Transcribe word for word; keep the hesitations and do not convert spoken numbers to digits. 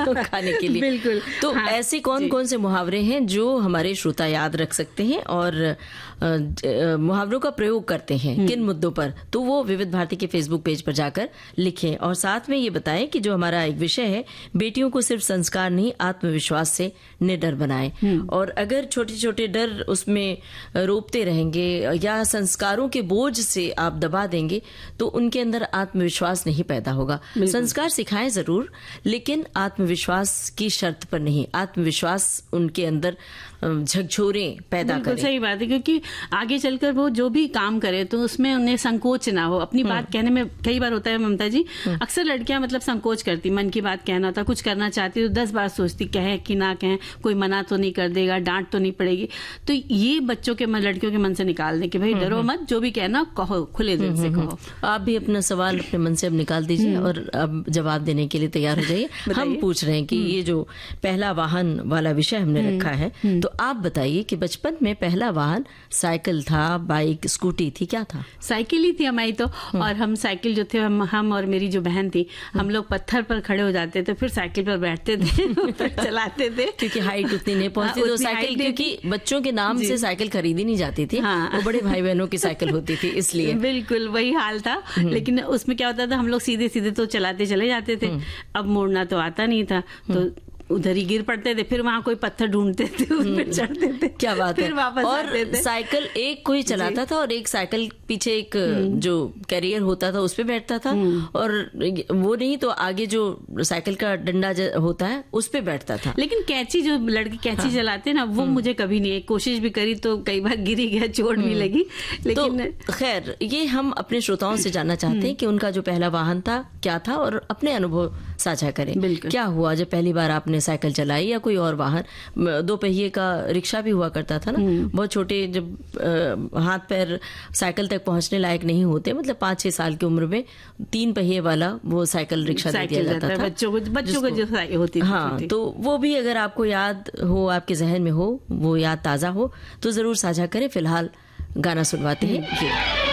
खाने के लिए। बिल्कुल। तो हाँ, ऐसे कौन कौन से मुहावरे हैं जो हमारे श्रोता याद रख सकते हैं और मुहावरों का प्रयोग करते हैं किन मुद्दों पर, तो वो विविध भारती के फेसबुक पेज पर जाकर लिखें। और साथ में ये बताएं कि जो हमारा एक विषय है, बेटियों को सिर्फ संस्कार नहीं आत्मविश्वास से निडर बनाएं। और अगर छोटे छोटे डर उसमें रोपते रहेंगे या संस्कारों के बोझ से आप दबा देंगे तो उनके अंदर आत्मविश्वास नहीं पैदा होगा। संस्कार सिखाएं जरूर, लेकिन आत्मविश्वास की शर्त पर नहीं। आत्मविश्वास उनके अंदर झकझोरें पैदा करें। सही बात है, क्योंकि आगे चलकर वो जो भी काम करे तो उसमें उन्हें संकोच ना हो। अपनी बात कहने में कई बार होता है ममता जी, अक्सर लड़कियां मतलब संकोच करती, मन की बात कहना होता, कुछ करना चाहती तो दस बार सोचती कहे कि ना कहें, कोई मना तो नहीं कर देगा, डांट तो नहीं पड़ेगी। तो ये बच्चों के मन, लड़कियों के मन से निकाल दें कि भाई डरो मत, जो भी कहना कहो, खुले दिल से कहो। आप भी अपना सवाल अपने मन से अब निकाल दीजिए और अब जवाब देने के लिए तैयार हो जाइए। हम पूछ रहे हैं कि ये जो पहला वाहन वाला विषय हमने रखा है, तो आप बताइए कि बचपन में पहला वाहन साइकिल था, बाइक, स्कूटी थी, क्या था? साइकिल ही थी हमारी तो। और हम साइकिल जो थे, हम, हम और मेरी जो बहन थी, हम लोग पत्थर पर खड़े हो जाते थे, फिर साइकिल पर बैठते थे, फिर चलाते थे, क्योंकि हाइट उतनी नहीं पहुंचती तो साइकिल, क्योंकि बच्चों के नाम से साइकिल खरीदी नहीं जाती थी। हाँ। वो बड़े भाई बहनों की साइकिल होती थी, इसलिए। बिल्कुल वही हाल था। लेकिन उसमें क्या होता था, हम लोग सीधे सीधे तो चलाते चले जाते थे, अब मोड़ना तो आता नहीं था, तो उधर ही गिर पड़ते थे, फिर वहां कोई पत्थर ढूंढते थे, उस पर चढ़ते थे। क्या बात फिर है। वापस और आते थे। साइकिल एक कोई चलाता था और एक साइकिल पीछे एक जो कैरियर होता था उस पे बैठता था, और वो नहीं तो आगे जो साइकिल का डंडा होता है उस पे बैठता था। लेकिन कैची, जो लड़के कैची हाँ। चलाते ना, वो मुझे कभी नहीं, कोशिश भी करी तो कई बार गिरी गया, चोट भी लगी। लेकिन तो खैर, ये हम अपने श्रोताओं से जानना चाहते हैं कि उनका जो पहला वाहन था क्या था, और अपने अनुभव साझा करें। क्या हुआ जब पहली बार आपने साइकिल चलाई या कोई और वाहन? दो पहिए का रिक्शा भी हुआ करता था ना, बहुत छोटे, जब आ, हाथ पैर साइकिल तक पहुंचने लायक नहीं होते, मतलब पाँच छह साल की उम्र में तीन पहिए वाला वो साइकिल रिक्शा दे दिया जाता था बच्चों को, बच्चों को जो होती थी। हाँ, तो वो भी अगर आपको याद हो, आपके जहन में हो, वो याद ताजा हो, तो जरूर साझा करें। फिलहाल गाना सुनवाते हैं ये।